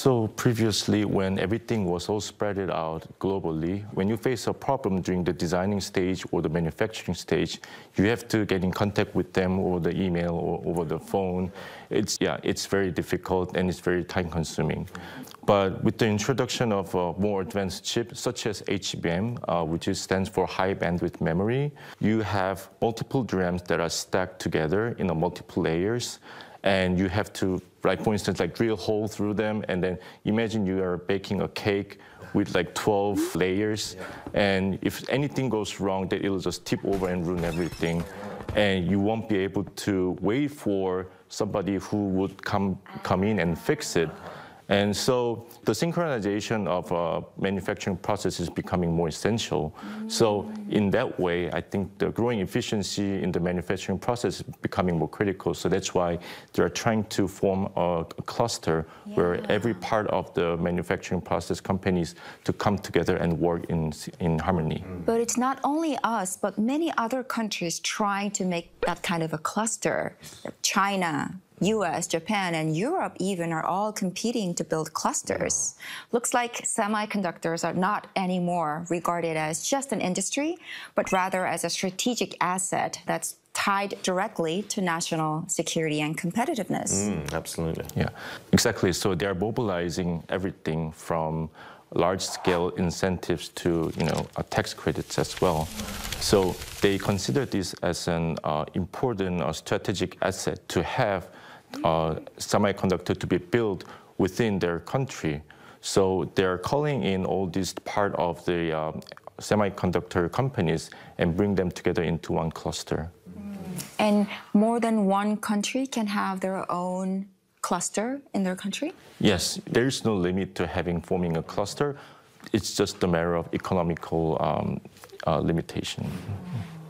So previously, when everything was all spread it out globally, when you face a problem during the designing stage or the manufacturing stage, you have to get in contact with them over the email or over the phone. It's very difficult and it's very time-consuming. But with the introduction of a more advanced chip, such as HBM, which stands for high bandwidth memory, you have multiple DRAMs that are stacked together in multiple layers. And you have to, like, for instance, like drill a hole through them, and then imagine you are baking a cake with like 12 layers, and if anything goes wrong, then it'll just tip over and ruin everything. And you won't be able to wait for somebody who would come in and fix it. And so the synchronization of manufacturing process is becoming more essential. So in that way, I think the growing efficiency in the manufacturing process is becoming more critical. So that's why they're trying to form a cluster where every part of the manufacturing process companies to come together and work in harmony. But it's not only us, but many other countries trying to make that kind of a cluster. China, US, Japan, and Europe even are all competing to build clusters. Looks like semiconductors are not anymore regarded as just an industry, but rather as a strategic asset that's tied directly to national security and competitiveness. Absolutely. Yeah, exactly. So they're mobilizing everything from large-scale incentives to, tax credits as well. So they consider this as an important strategic asset to have semiconductor to be built within their country. So they're calling in all these part of the semiconductor companies and bring them together into one cluster. And more than one country can have their own cluster in their country? Yes, there is no limit to forming a cluster. It's just a matter of economical limitation.